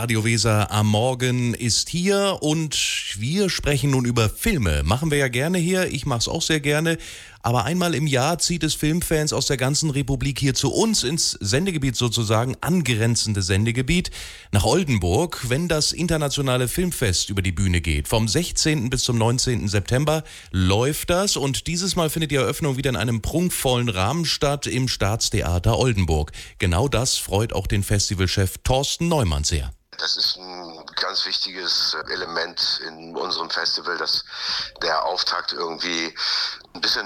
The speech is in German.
Radio Weser am Morgen ist hier und wir sprechen nun über Filme. Machen wir ja gerne hier, ich mache es auch sehr gerne. Aber einmal im Jahr zieht es Filmfans aus der ganzen Republik hier zu uns ins Sendegebiet sozusagen, angrenzende Sendegebiet, nach Oldenburg, wenn das internationale Filmfest über die Bühne geht. Vom 16. bis zum 19. September läuft das und dieses Mal findet die Eröffnung wieder in einem prunkvollen Rahmen statt im Staatstheater Oldenburg. Genau das freut auch den Festivalchef Thorsten Neumann sehr. Das ist ein ganz wichtiges Element in unserem Festival, dass der Auftakt irgendwie ein bisschen